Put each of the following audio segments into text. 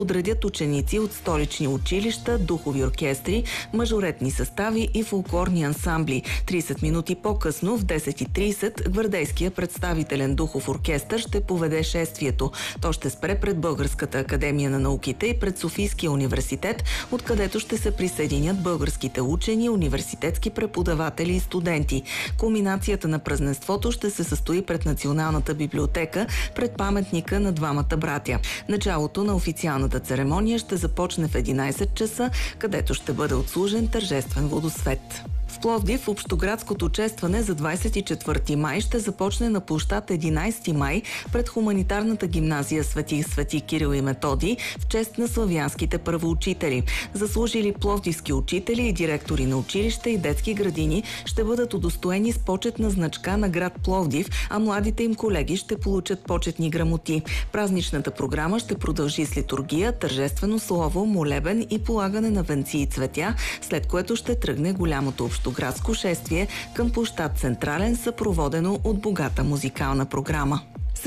подредят ученици от столични училища, духови оркестри, мажоретни състави и фолклорни ансамбли. 30 минути по-късно, в 10:30, гвардейския представителен духов оркестър ще поведе шествието. То ще спре пред Българската академия на науките и пред Софийския университет, откъдето ще се присъединят българските учени, университетски преподаватели и студенти. Кулминацията на празненството ще се състои пред Националната библиотека, пред паметника на двамата братя. Началото на официалната церемония ще започне в 11 часа, където ще бъде отслужен тържествен водосвет. В Пловдив общоградското честване за 24 май ще започне на площад 11 май пред хуманитарната гимназия Свети Кирил и Методий в чест на славянските първоучители. Заслужили пловдивски учители и директори на училища и детски градини ще бъдат удостоени с почетна значка на град Пловдив, а младите им колеги ще получат почетни грамоти. Празничната програма ще продължи с литургия, тържествено слово, молебен и полагане на венци и цветя, след което ще тръгне голямото общоградско шествие към площад Централен, съпроводено от богата музикална програма.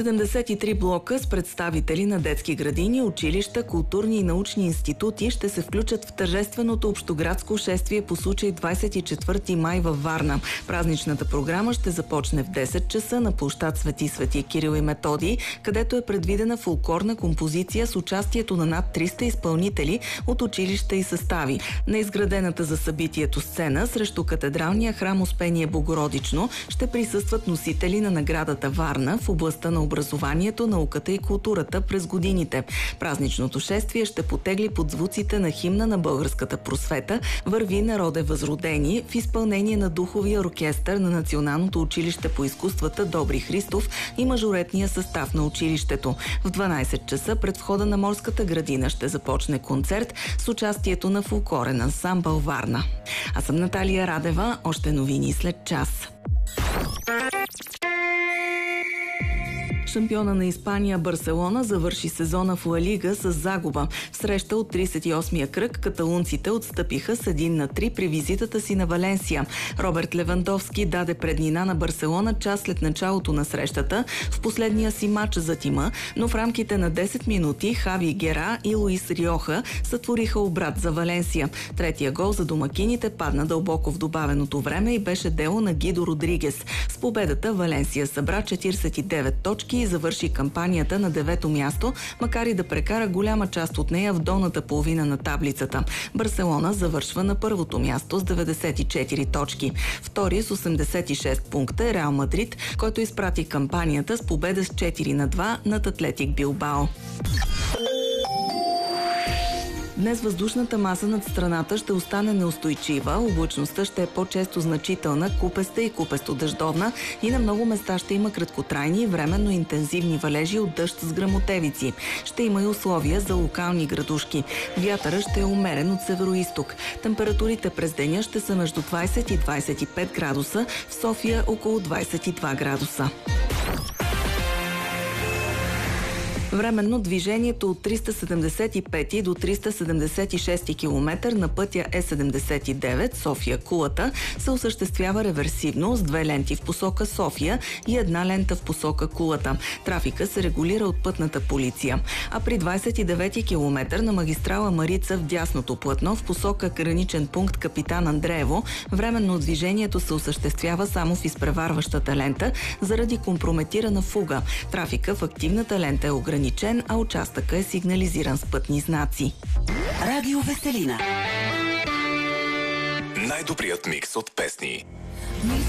73 блока с представители на детски градини, училища, културни и научни институти ще се включат в тържественото общоградско шествие по случай 24 май във Варна. Празничната програма ще започне в 10 часа на площад Свети Кирил и Методий, където е предвидена фолклорна композиция с участието на над 300 изпълнители от училища и състави. На изградената за събитието сцена срещу катедралния храм Успение Богородично ще присъстват носители на наградата Варна в областта на образованието, науката и културата през годините. Празничното шествие ще потегли под звуците на химна на българската просвета "Върви, народе възродени" в изпълнение на духовия оркестър на Националното училище по изкуствата Добри Христов и мажоретния състав на училището. В 12 часа пред входа на Морската градина ще започне концерт с участието на фолклорен ансамбъл Варна. Аз съм Наталия Радева. Още новини след час. Шампиона на Испания Барселона завърши сезона в Ла Лига с загуба. В среща от 38-я кръг каталунците отстъпиха с 1-3 при визитата си на Валенсия. Роберт Левандовски даде преднина на Барселона час след началото на срещата в последния си матч за тима, но в рамките на 10 минути Хави Гера и Луис Риоха сътвориха обрат за Валенсия. Третия гол за домакините падна дълбоко в добавеното време и беше дело на Гидо Родригес. С победата Валенсия събра 49 точки и завърши кампанията на 9-то място, макар и да прекара голяма част от нея в долната половина на таблицата. Барселона завършва на първото място с 94 точки. Втори с 86 пункта е Реал Мадрид, който изпрати кампанията с победа с 4-2 над Атлетик Билбао. Днес въздушната маса над страната ще остане неустойчива, облачността ще е по-често значителна, купеста и купесто-дъждовна и на много места ще има краткотрайни и временно интензивни валежи от дъжд с гръмотевици. Ще има и условия за локални градушки. Вятъра ще е умерен от североизток. Температурите през деня ще са между 20 и 25 градуса, в София около 22 градуса. Временно движението от 375 до 376 км на пътя Е79 София-Кулата се осъществява реверсивно с 2 ленти в посока София и 1 лента в посока Кулата. Трафика се регулира от пътната полиция. А при 29 км на магистрала Марица в дясното платно в посока граничен пункт Капитан Андреево временно движението се осъществява само в изпреварващата лента заради компрометирана фуга. Трафика в активната лента е ограничен, а участъка е сигнализиран с пътни знаци. Радио Веселина. Най-добрият микс от песни.